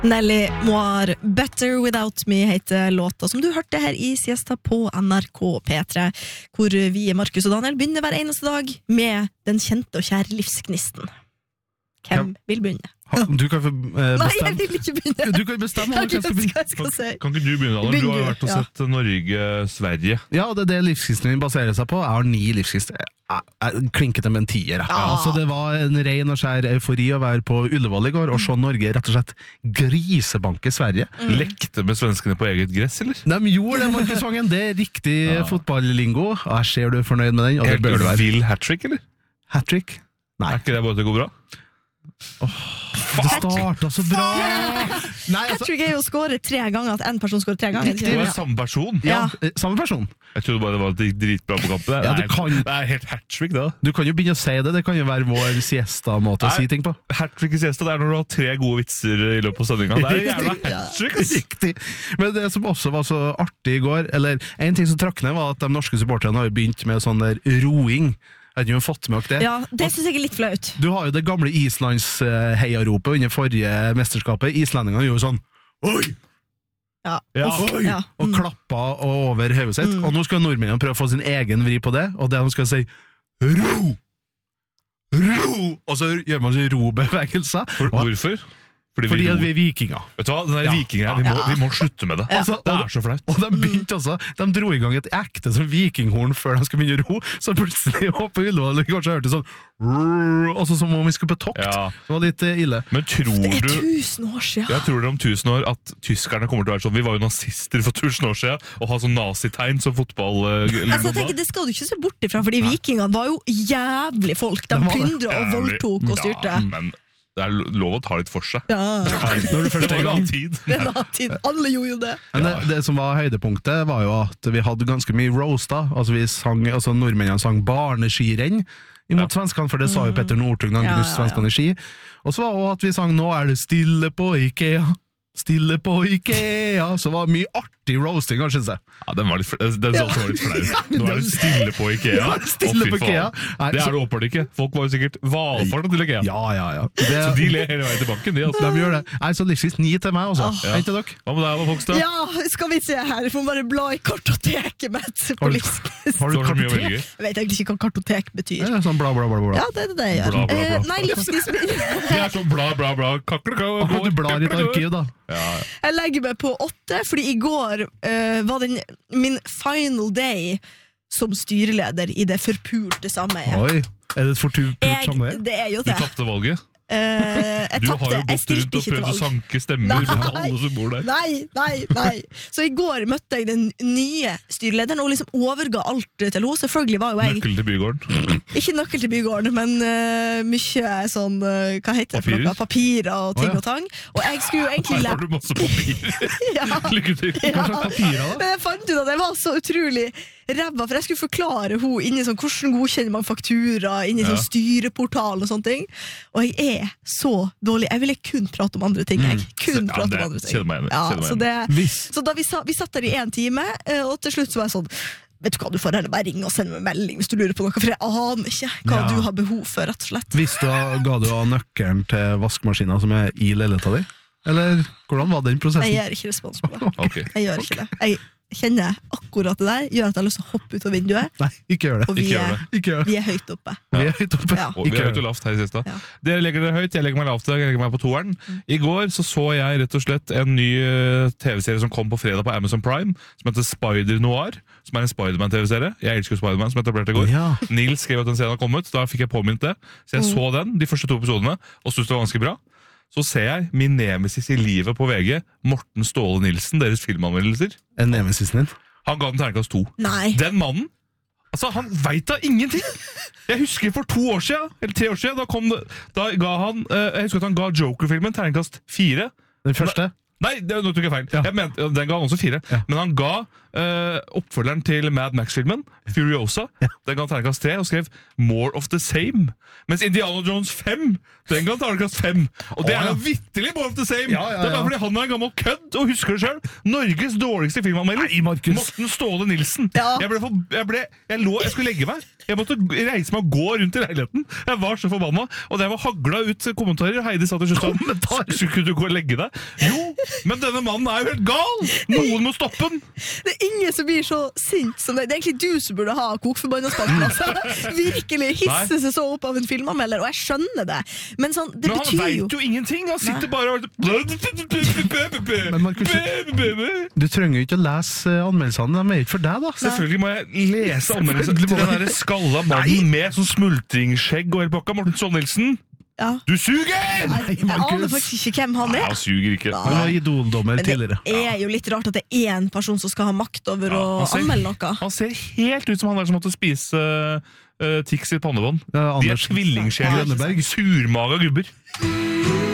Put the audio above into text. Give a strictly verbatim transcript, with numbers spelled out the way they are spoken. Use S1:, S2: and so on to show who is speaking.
S1: Nelly Moir, Better Without Me heter låta som du hørte her i siesta på N R K P tre, hvor vi, Markus og Daniel, begynner hver eneste dag med den kjente og kjære livsgnisten. Hvem ja. vil begynne?
S2: Ha, du kan uh, bestemme.
S1: Nei, jeg vil ikke begynne.
S2: Du kan bestemme.
S1: Jeg skal begynne. Jeg skal si.
S3: Kan ikke du begynne, Daniel? Du har vært og sett ja. Norge-Sverige.
S2: Ja, det er det livsgnisten min baserer seg på. Jeg har ni livsgnisten. Jeg klinket dem en tier. Ja. Altså, det var en ren og skjær eufori å være på Ullevål i går og se Norge rett og slett grisebanke Sverige.
S3: Mm. Lekte med svenskene på eget gress, eller?
S2: De gjorde det, Markus Vangen. Det er riktig ja. fotballingo. Jeg ser du er fornøyd med den. Og det bør du være.
S3: Vill hat-trick, eller?
S2: Hat-trick? Nei.
S3: Er ikke det bare at det går bra?
S2: Åh, det startet så bra.
S1: Nei, altså, hat-trick er jo å score tre ganger, at en person scorer tre ganger.
S3: Det var samme person.
S2: Ja, ja, samme person.
S3: Jeg trodde bare det var dritbra på kampen.
S2: Ja,
S3: det, er,
S2: kan,
S3: det er helt hat-trick da.
S2: Du kan jo begynne å si det, det kan jo være vår siesta-måte å si ting på.
S3: Hat-trick i siesta, det er når du har tre gode vitser i løpet av sendingen. Det er jævla hat-trick.
S2: Riktig. Men det som også var så artig i går, eller en ting som trakk ned, var at de norske supporterne har jo begynt med sånn der roing. Jeg har ikke fått med dere det.
S1: Ja, det synes jeg er litt flaut.
S2: Du har jo det gamle Islands heiaropet under forrige mesterskapet. Islendingene gjorde sånn Oi!
S1: Ja.
S2: Ja. Oi! Ja. Mm. Og klappa over hodet sitt. Mm. Og nå skal nordmennene prøve å få sin egen vri på det, og det de skal si ro! Ro! Og så gjør man sånn robevegelser.
S3: For, hvorfor?
S2: Fordi, Fordi vi, vi er vikinger.
S3: Vet du hva, den der ja. vikingen her, vi må, ja. vi må slutte med det. Ja. Altså, det er så flaut.
S2: Og de begynte også, de dro i gang et ekte som vikinghorn før de skulle begynne å ro, så plutselig oppe i Ullevål, kanskje hørte sånn, og så som om vi skulle på tokt. Ja. Det var litt ille.
S3: Men tror
S1: det er
S3: du,
S1: tusen år siden.
S3: Jeg tror det om tusen år at tyskerne kommer til å være sånn, vi var jo nazister for tusen år siden, og ha sånn nazitegn som fotball.
S1: Altså, jeg tenker, det skal du ikke se bort ifra, fordi Nei. vikingene var jo jævlig folk. De plyndret og voldtok og styrte.
S3: Ja, men det er lov å ta litt for seg.
S1: Ja.
S2: Når du først er i gang.
S3: Tid.
S1: Det er en tid. Alle gjorde jo det.
S2: Men det, det som var høydepunktet var jo at vi hadde ganske mye roast da. Altså vi sang, altså nordmennene sang barneskirenn imot ja. svenskene, for det sa jo Petter Northug når han knust svenskene i ski. Og så var det at vi sang Nå er det stille på Ikea. Stille på Ikea. Så var det mye artig roasting, synes jeg.
S3: Ja, den var litt, den ja. var litt flau. Nå er det stille på Ikea.
S2: Stille på Ikea.
S3: Nei, det er det åpenbart ikke. Folk var jo sikkert valfartet til Ikea.
S2: Ja, ja, ja. Det,
S3: så de ler hele veien til banken, de altså.
S2: De gjør det. Nei, så livsvis ni til meg også.
S1: Oh.
S2: Ja. Ikke dere?
S3: Hva med deg, Fogstad?
S1: Ja, skal vi se her. Jeg får bare bla i kartoteket mitt på livsvis.
S2: Har du kartotek?
S1: Jeg vet egentlig ikke hva kartotek betyr.
S2: Ja, sånn bla, bla, bla, bla.
S1: Ja, det er det jeg gjør.
S3: Bla, bla, bla.
S1: Eh, nei, livsvis.
S3: Det er sånn bla, bla, bla. Kakle, kakle,
S2: kakle. Du blar i et arkiv, da.
S3: Ja.
S1: Jeg legger meg på åtte, fordi i går uh, var den min final day som styreleder i det forpulte sameiet.
S2: Oi, er det et forpult sameie?
S1: Det er jo det.
S3: Du tappte valget?
S1: Uh, jeg
S3: du
S1: tappte,
S3: har jo gått rundt og prøvd å sanke stemmer med alle som bor der.
S1: Nei, nei, nei. Så i går møtte jeg den nye styrelederen og liksom overga alt til henne. Selvfølgelig var jo jeg...
S3: Nøkkel til bygården?
S1: Ikke nøkkel til bygården, men uh, mye sånn, uh, hva heter det for noe? Papirer og ting oh, ja. og tang. Og jeg skulle jo egentlig...
S3: Her har du masse papir.
S1: Ja.
S3: Lykke til.
S1: Ja.
S2: Hva slags papirer da?
S1: Men jeg fant ut at jeg var så utrolig ræva, for jeg skulle forklare henne inni sånn, hvordan godkjenner man faktura, inni ja. sånn styreportal og sånne ting. Og jeg er så dårlig. Jeg ville kun prate om andre ting. Jeg kun
S3: ja,
S1: prate
S3: det,
S1: om andre ting.
S3: Kjenner meg igjen.
S1: Ja, så, det, så da vi, sa, vi satt der i en time, og til slutt så var jeg sånn, vet du hva, du får heller bare ringe og sende meg melding hvis du lurer på noe, for jeg aner ikke hva ja. du har behov for, rett og slett.
S2: Hvis du ga du av nøkkelen til vaskemaskinen som er i leiligheta di? Eller hvordan var den prosessen?
S1: Jeg gjør ikke respons på det.
S3: Okay.
S1: Jeg gjør ikke det. Jeg kjenner akkurat det der, gjør at jeg har lyst til å hoppe ut av vinduet.
S2: Nei, ikke gjør det.
S1: Og vi,
S3: ikke
S1: er,
S3: gjør det.
S2: Ikke gjør det.
S1: vi er høyt oppe.
S2: Ja. Vi er høyt oppe.
S1: Ja.
S3: Og vi er høyt og lavt her i siste. Ja. Dere legger dere høyt, jeg legger meg lavt, jeg legger meg på toeren. Mm. I går så så jeg rett og slett en ny tv-serie som kom på fredag på Amazon Prime, som heter Spider Noir, som er en Spider-Man-tv-serie. Jeg elsker Spider-Man, som etablerte i går. Ja. Nils skrev at den serien har kommet, da fikk jeg påminnet det. Så jeg mm. så den, de første to episodene, og syntes det var ganske bra. Så ser jeg min nemesis i livet på V G, Morten Ståle Nilsen, deres filmanmeldelser.
S2: En nemesisen din?
S3: Han ga den terningkast to.
S1: Nei.
S3: Den mannen, altså han vet da ingenting. Jeg husker for to år siden, eller tre år siden, da, kom det, da ga han, jeg husker at han ga Joker-filmen terningkast fire.
S2: Den første?
S3: Nei, det nå tok jeg feil. Ja. Jeg mente, den ga han også fire. Ja. Men han ga uh, oppfølgeren til Mad Max-filmen, Furiosa, ja. den ga han terningkast tre, og skrev More of the Same. Mens Indiana Jones fem, den ga han terningkast fem. Og det oh, er jo vitterlig More of the Same. Ja, ja, ja. Det er bare fordi han er en gammel kødd, og husker det selv. Norges dårligste filmanmelder. Morten Ståle Nilsen. Ja. Jeg ble for, jeg ble, jeg lå, jeg skulle legge meg. Jeg måtte reise meg og gå rundt i leiligheten. Jeg var så forbanna. Og det var hagla ut kommentarer. Heidi sa til slutt sånn, skulle du gå og legge deg? Jo, men denne mannen er jo helt gal! Noen må stoppe den!
S1: Det er ingen som blir så sint som det. Det er egentlig du som burde ha kokforbanna-spalten. Altså. Virkelig hisse seg så opp av en filmanmelder, og jeg skjønner det. Men sånn, det
S3: men han
S1: betyr
S3: vet jo ingenting. Han sitter
S1: Nei.
S3: bare og
S2: Men Markus, du trenger jo ikke å lese anmeldelsene, de er ikke for deg da.
S3: Selvfølgelig må jeg lese anmeldelsen til den der skalla mannen med sånn smultringsskjegg og hele pakka, Morten Soll-Nielsen.
S1: Ja.
S3: Du suger!
S1: Jeg, jeg aner faktisk ikke hvem han
S3: Nei,
S1: er.
S3: han suger ikke.
S2: Han var idoldommer
S1: Men
S2: tidligere.
S1: det er jo litt rart at det er en person som skal ha makt over
S3: Ja,
S1: å
S3: han ser-
S1: anmelde noe.
S3: Han ser helt ut som han der som måtte spise uh, Tix i et pannebånd.
S2: Ja,
S3: De er
S2: Anders
S3: tvillingsjeler.
S2: Grønneberg.
S3: Surmaga gubber.